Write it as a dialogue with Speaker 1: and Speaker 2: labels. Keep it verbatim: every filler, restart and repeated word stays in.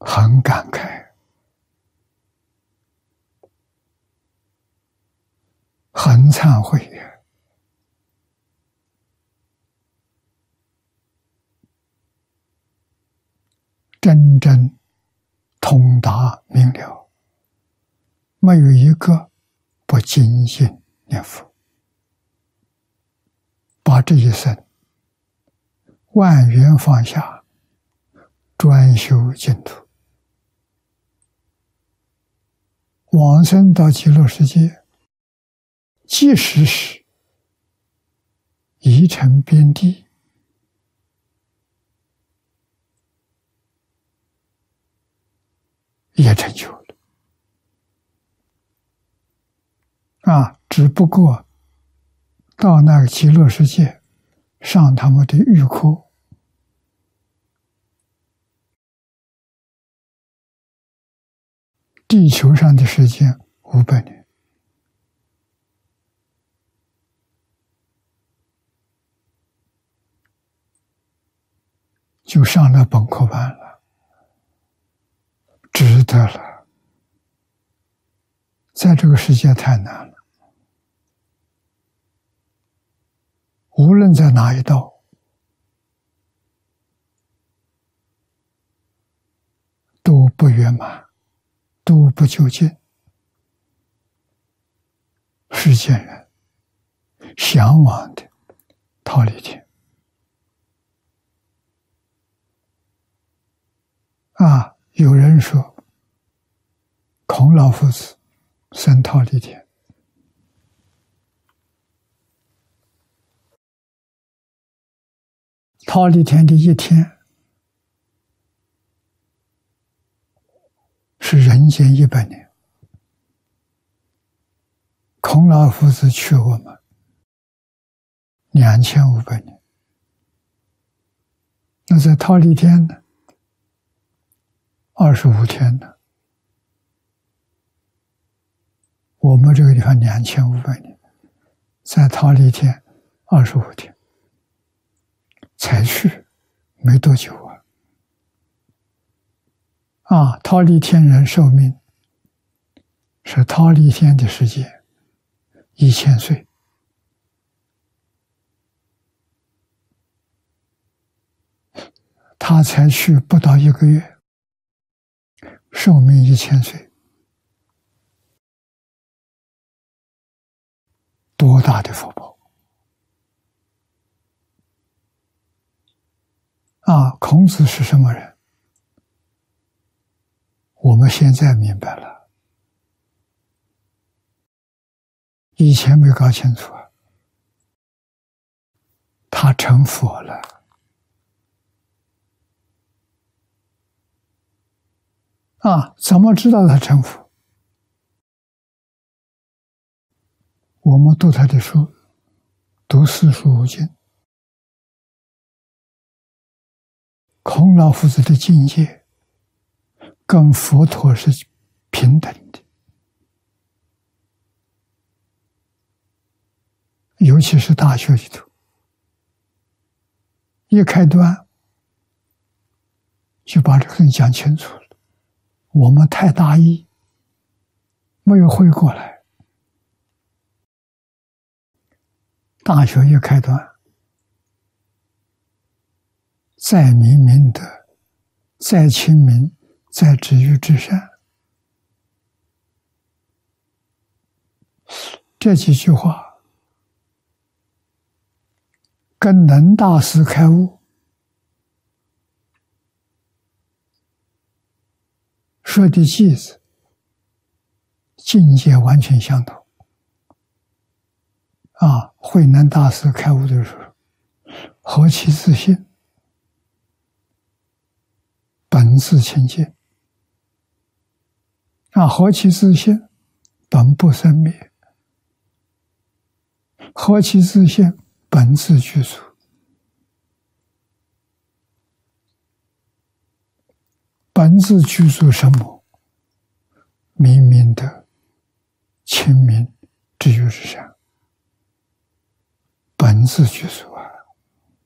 Speaker 1: 很感慨，很忏悔呀，真正通达明了，没有一个不精进念佛，把这一生万缘放下，专修净土，往生到极乐世界，即使是一尘边地，也成就了。啊，只不过到那个极乐世界上他们的预科，地球上的时间五百年，就上了本科班了，值得了。在这个世界太难了，无论在哪一道，都不圆满，都不究竟。世间人向往的忉利天啊，有人说孔老夫子生忉利天，忉利天的一天是人间一百年，孔老夫子去我们两千五百年。那在忉利天呢，二十五天呢，我们这个地方两千五百年，在忉利天二十五天，才去没多久啊！啊，忉利天人寿命是忉利天的时间一千岁，他才去不到一个月，寿命一千岁，多大的福报啊！孔子是什么人？我们现在明白了，以前没搞清楚啊。他成佛了啊！怎么知道他成佛？我们读他的书，读四书五经，孔老夫子的境界跟佛陀是平等的，尤其是大学里头，一开端就把这个人讲清楚了。我们太大意，没有回过来。大学一开端，在明明德，在亲民，在止于至善，这几句话跟能大师开悟说的句子境界完全相同啊！慧能大师开悟的时候，何其自信，本自清净啊！何其自信，本不生灭，何其自信，本自具足。本自具足什么？明明德，亲民，止于至善。本自具足。